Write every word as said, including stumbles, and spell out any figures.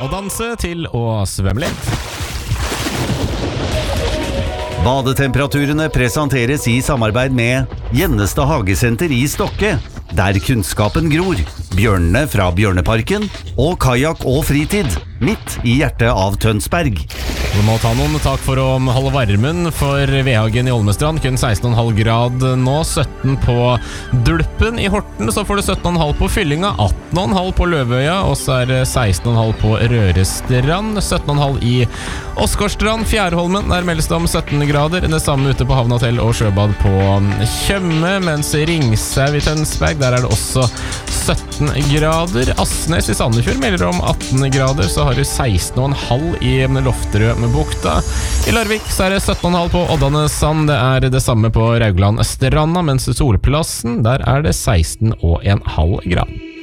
å danse til å svømme litt. Badetemperaturene presenteres i samarbeid med Gjennestad Hagesenter i Stokke, der kunnskapen gror, bjørnene fra Bjørneparken og kajak og fritid, midt i hjertet av Tønsberg. Vi må ta noen tak for å holde varmen for Vehagen i Olmestrand, kun seksten komma fem grad nå, sytten på Dulpen. I Horten så får du sytten komma fem på Fyllinga, atten komma fem på Løvøya, og så er det seksten komma fem på Rørestrand, sytten komma fem i Åsgårdstrand. Fjærholmen, der meldes det om sytten grader, det samme ute på Havnahotell og Sjøbad på Tjøme, mens Ringsau i Tønsberg, der er det også sytten grader. Asnes i Sandefjord melder om atten grader, så har du seksten komma fem i Lofterød med Bukta. I Larvik så er det sytten komma fem på Oddanesand, det er det samme på Raugland Stranda, mens Solplassen, der er det seksten komma fem grad.